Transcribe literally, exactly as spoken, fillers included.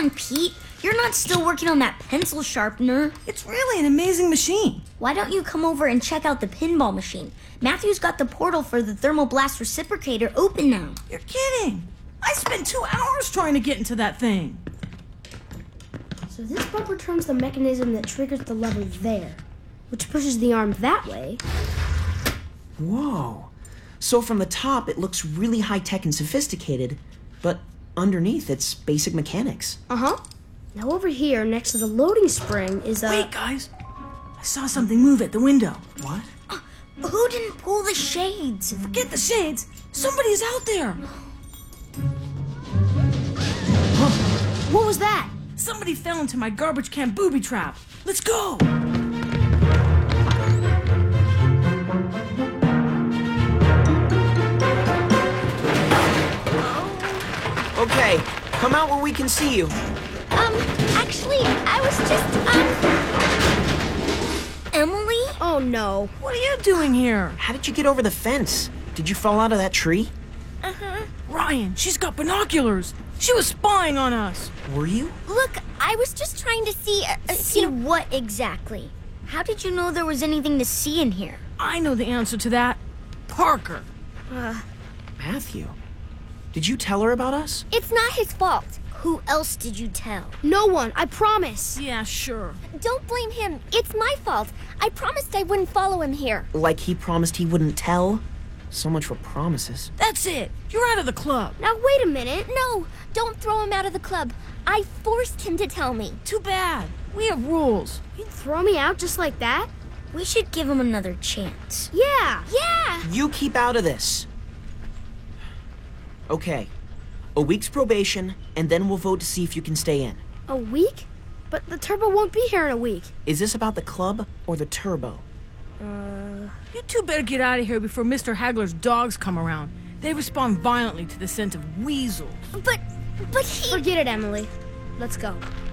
on, Pete. You're not still working on that pencil sharpener. It's really an amazing machine. Why don't you come over and check out the pinball machine? Matthew's got the portal for the thermoblast reciprocator open now. You're kidding. I spent two hours trying to get into that thing. So this bumper turns the mechanism that triggers the lever there, which pushes the arm that way. Whoa. So from the top, it looks really high-tech and sophisticated, but underneath, it's basic mechanics. Uh-huh. Now over here, next to the loading spring, is a... Wait, guys. I saw something move at the window. What? Uh, who didn't pull the shades? Forget the shades. Somebody's out there. Huh. What was that? Somebody fell into my garbage can booby trap. Let's go. Okay, come out where we can see you. Um, actually, I was just, um... Emily? Oh, no. What are you doing here? How did you get over the fence? Did you fall out of that tree? Uh-huh. Ryan, she's got binoculars. She was spying on us. Were you? Look, I was just trying to see... Uh, uh, See you know, what exactly? How did you know there was anything to see in here? I know the answer to that. Parker. Uh, Matthew. Did you tell her about us? it's not his fault. Who else did you tell? no one, I promise. Yeah, sure. Don't blame him. It's my fault. I promised I wouldn't follow him here. Like he promised he wouldn't tell? So much for promises. That's it. You're out of the club. Now, wait a minute. No, don't throw him out of the club. I forced him to tell me. Too bad. We have rules. You'd throw me out just like that? We should give him another chance. Yeah. Yeah. You keep out of this. Okay. A week's probation, and then we'll vote to see if you can stay in. A week? But the turbo won't be here in a week. Is this about the club or the turbo? Uh... You two better get out of here before Mister Hagler's dogs come around. They respond violently to the scent of weasels. But, but he... Forget it, Emily. Let's go.